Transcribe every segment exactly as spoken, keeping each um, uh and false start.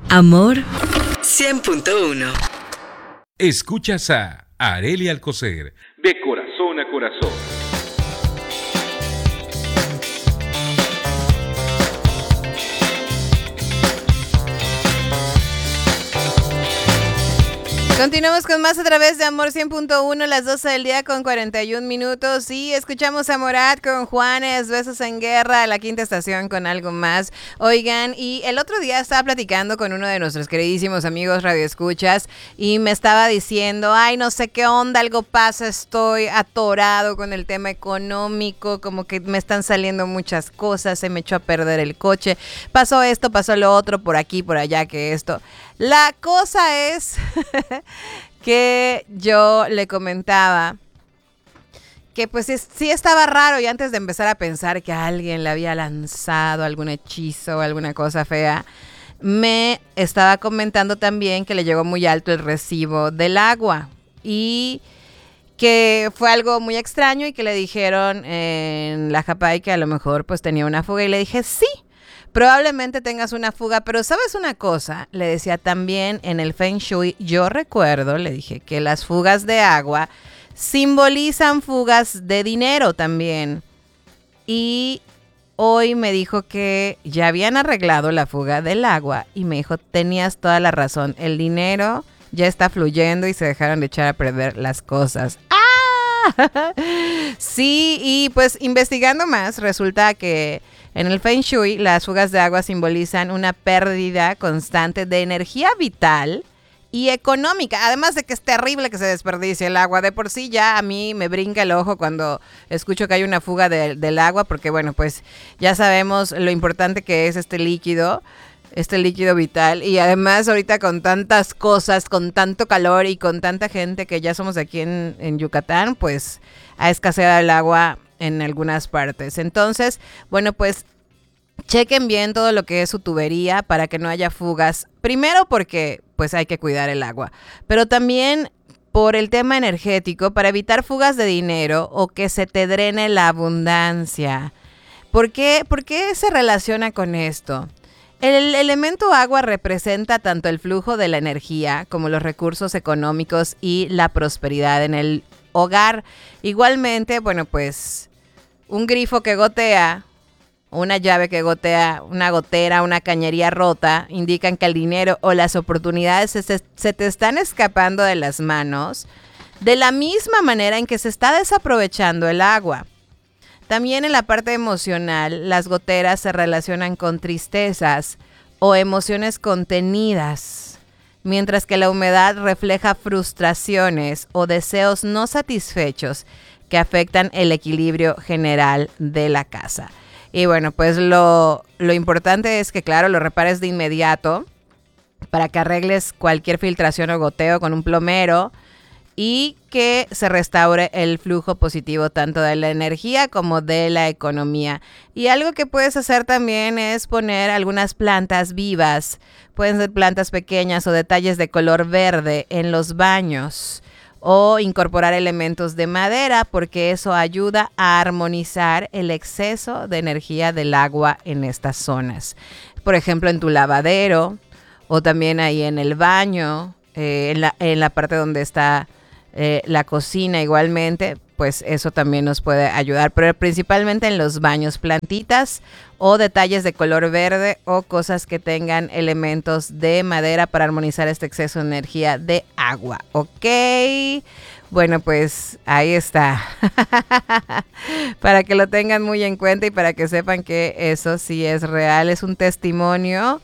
Amor cien punto uno. Escuchas a Arely Alcocer, de corazón a corazón. Continuamos con más a través de Amor cien punto uno, las doce del día con cuarenta y un minutos. Y escuchamos a Morat con Juanes, Besos en Guerra, la quinta estación con algo más. Oigan, y el otro día estaba platicando con uno de nuestros queridísimos amigos radioescuchas y me estaba diciendo, ay, no sé qué onda, algo pasa, estoy atorado con el tema económico, como que me están saliendo muchas cosas, se me echó a perder el coche, pasó esto, pasó lo otro, por aquí, por allá, que esto. La cosa es que yo le comentaba que pues sí estaba raro, y antes de empezar a pensar que alguien le había lanzado algún hechizo o alguna cosa fea, me estaba comentando también que le llegó muy alto el recibo del agua y que fue algo muy extraño y que le dijeron en la Japay que a lo mejor pues tenía una fuga, y le dije sí. Probablemente tengas una fuga, pero ¿sabes una cosa? Le decía también en el Feng Shui, yo recuerdo, le dije, que las fugas de agua simbolizan fugas de dinero también. Y hoy me dijo que ya habían arreglado la fuga del agua y me dijo, tenías toda la razón, el dinero ya está fluyendo y se dejaron de echar a perder las cosas. ¡Ah! Sí, y pues investigando más, resulta que en el Feng Shui, las fugas de agua simbolizan una pérdida constante de energía vital y económica. Además de que es terrible que se desperdicie el agua. De por sí ya a mí me brinca el ojo cuando escucho que hay una fuga de, del agua, porque bueno, pues ya sabemos lo importante que es este líquido, este líquido vital. Y además ahorita con tantas cosas, con tanto calor y con tanta gente que ya somos aquí en, en Yucatán, pues ha escaseado el agua en algunas partes. Entonces, bueno, pues chequen bien todo lo que es su tubería para que no haya fugas. Primero porque pues hay que cuidar el agua, pero también por el tema energético, para evitar fugas de dinero o que se te drene la abundancia. ¿Por qué? ¿Por qué se relaciona con esto? El elemento agua representa tanto el flujo de la energía como los recursos económicos y la prosperidad en el hogar. Igualmente, bueno, pues un grifo que gotea, una llave que gotea, una gotera, una cañería rota, indican que el dinero o las oportunidades se, se te están escapando de las manos, de la misma manera en que se está desaprovechando el agua. También en la parte emocional, las goteras se relacionan con tristezas o emociones contenidas, mientras que la humedad refleja frustraciones o deseos no satisfechos que afectan el equilibrio general de la casa. Y bueno, pues lo, lo importante es que, claro, lo repares de inmediato para que arregles cualquier filtración o goteo con un plomero y que se restaure el flujo positivo tanto de la energía como de la economía. Y algo que puedes hacer también es poner algunas plantas vivas, pueden ser plantas pequeñas o detalles de color verde en los baños, o incorporar elementos de madera, porque eso ayuda a armonizar el exceso de energía del agua en estas zonas. Por ejemplo, en tu lavadero o también ahí en el baño, eh, en, la, en la parte donde está eh, la cocina igualmente, pues eso también nos puede ayudar, pero principalmente en los baños, plantitas o detalles de color verde o cosas que tengan elementos de madera para armonizar este exceso de energía de agua, ¿ok? Bueno, pues ahí está, para que lo tengan muy en cuenta y para que sepan que eso sí es real, es un testimonio.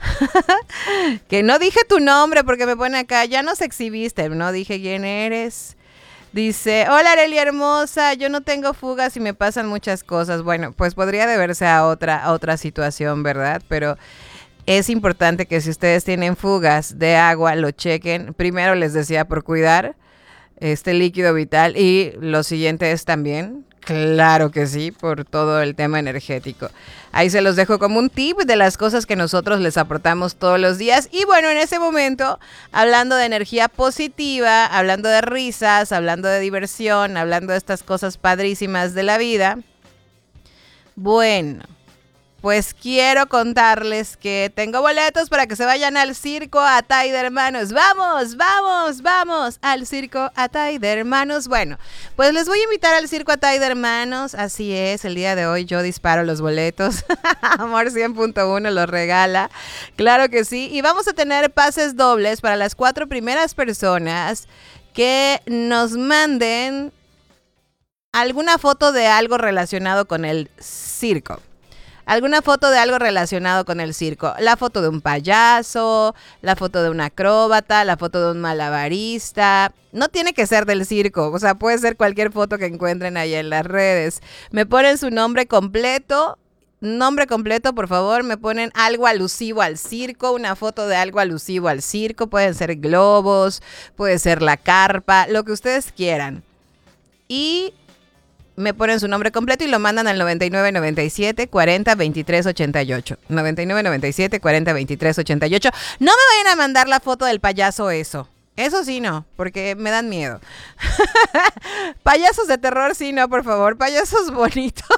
Que no dije tu nombre porque me pone acá, ya nos exhibiste, no dije quién eres. Dice, hola Arely hermosa, yo no tengo fugas y me pasan muchas cosas. Bueno, pues podría deberse a otra, a otra situación, ¿verdad? Pero es importante que si ustedes tienen fugas de agua, lo chequen. Primero les decía por cuidar este líquido vital, y lo siguiente es también, claro que sí, por todo el tema energético. Ahí se los dejo como un tip de las cosas que nosotros les aportamos todos los días. Y bueno, en ese momento, hablando de energía positiva, hablando de risas, hablando de diversión, hablando de estas cosas padrísimas de la vida, bueno, pues quiero contarles que tengo boletos para que se vayan al Circo Atay de Hermanos. ¡Vamos, vamos, vamos al Circo Atay de Hermanos! Bueno, pues les voy a invitar al Circo Atay de Hermanos. Así es, el día de hoy yo disparo los boletos. Amor cien punto uno los regala. Claro que sí. Y vamos a tener pases dobles para las cuatro primeras personas que nos manden alguna foto de algo relacionado con el circo. Alguna foto de algo relacionado con el circo. La foto de un payaso, la foto de un acróbata, la foto de un malabarista. No tiene que ser del circo, o sea, puede ser cualquier foto que encuentren ahí en las redes. Me ponen su nombre completo. Nombre completo, por favor, me ponen algo alusivo al circo, una foto de algo alusivo al circo. Pueden ser globos, puede ser la carpa, lo que ustedes quieran. Y me ponen su nombre completo y lo mandan al noventa y nueve noventa y siete cuarenta veintitrés ochenta y ocho. noventa y nueve noventa y siete cuarenta veintitrés ochenta y ocho. No me vayan a mandar la foto del payaso eso. Eso sí no, porque me dan miedo. Payasos de terror sí no, por favor. Payasos bonitos.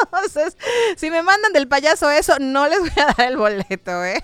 Si me mandan del payaso eso, no les voy a dar el boleto, ¿eh?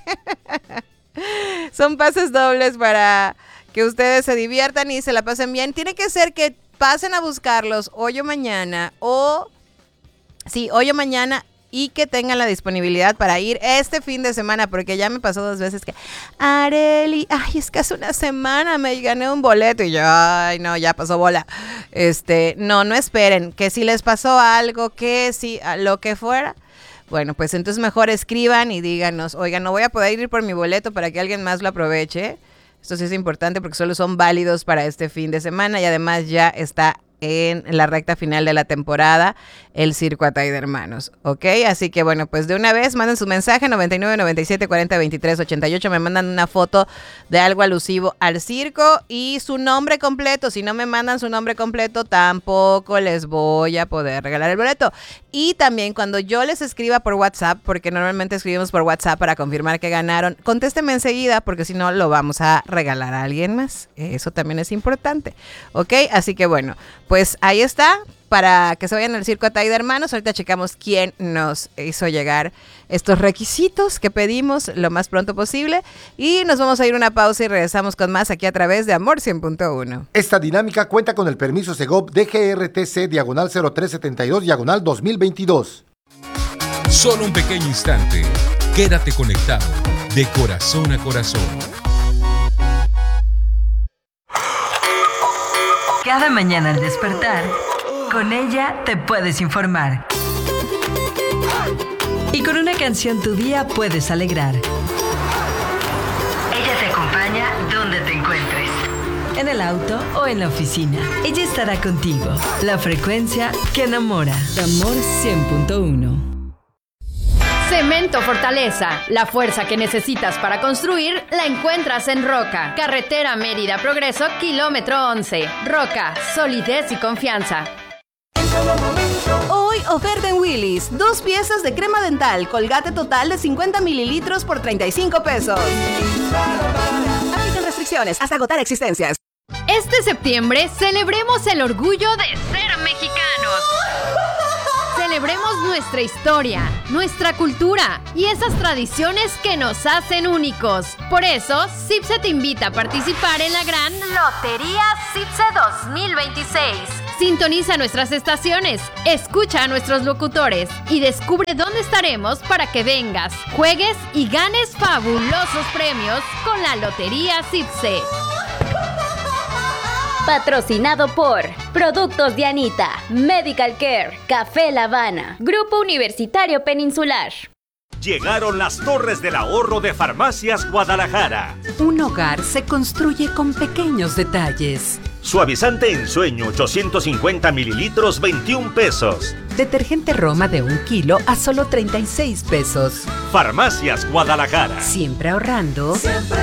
Son pases dobles para que ustedes se diviertan y se la pasen bien. Tiene que ser que pasen a buscarlos hoy o mañana, o sí, hoy o mañana, y que tengan la disponibilidad para ir este fin de semana, porque ya me pasó dos veces que, Areli, ay, es que hace una semana me gané un boleto, y yo, ay, no, ya pasó bola. Este, no, no esperen, que si les pasó algo, que si, lo que fuera, bueno, pues entonces mejor escriban y díganos, oigan, no voy a poder ir por mi boleto para que alguien más lo aproveche. Esto sí es importante porque solo son válidos para este fin de semana y además ya está en la recta final de la temporada el Circo Atay de Hermanos, ¿ok? Así que bueno, pues de una vez manden su mensaje noventa y nueve noventa y siete cuarenta veintitrés ochenta y ocho, me mandan una foto de algo alusivo al circo y su nombre completo. Si no me mandan su nombre completo, tampoco les voy a poder regalar el boleto. Y también cuando yo les escriba por WhatsApp, porque normalmente escribimos por WhatsApp para confirmar que ganaron, contésteme enseguida, porque si no lo vamos a regalar a alguien más. Eso también es importante, ¿ok? Así que bueno, pues ahí está, para que se vayan al Circo Atay de Hermanos. Ahorita checamos quién nos hizo llegar estos requisitos que pedimos lo más pronto posible. Y nos vamos a ir a una pausa y regresamos con más aquí a través de Amor cien punto uno. Esta dinámica cuenta con el permiso Segov D G R T C diagonal cero tres setenta y dos diagonal dos mil veintidós. Solo un pequeño instante. Quédate conectado de corazón a corazón. Cada mañana al despertar, con ella te puedes informar. Y con una canción tu día puedes alegrar. Ella te acompaña donde te encuentres. En el auto o en la oficina. Ella estará contigo. La frecuencia que enamora. Amor cien punto uno. Cemento Fortaleza. La fuerza que necesitas para construir la encuentras en Roca. Carretera Mérida Progreso, kilómetro once. Roca, solidez y confianza. Hoy oferta en Willy's. Dos piezas de crema dental Colgate total de cincuenta mililitros por treinta y cinco pesos. Aplican restricciones hasta agotar existencias. Este septiembre celebremos el orgullo de ser mexicanos. Celebremos nuestra historia, nuestra cultura y esas tradiciones que nos hacen únicos. Por eso, CIPSE te invita a participar en la gran Lotería CIPSE dos mil veintiséis. Sintoniza nuestras estaciones, escucha a nuestros locutores y descubre dónde estaremos para que vengas, juegues y ganes fabulosos premios con la Lotería CIPSE. Patrocinado por Productos Dianita, Medical Care, Café La Habana, Grupo Universitario Peninsular. Llegaron las Torres del Ahorro de Farmacias Guadalajara. Un hogar se construye con pequeños detalles. Suavizante en sueño, ochocientos cincuenta mililitros, veintiún pesos. Detergente Roma de un kilo a solo treinta y seis pesos. Farmacias Guadalajara. Siempre ahorrando. Siempre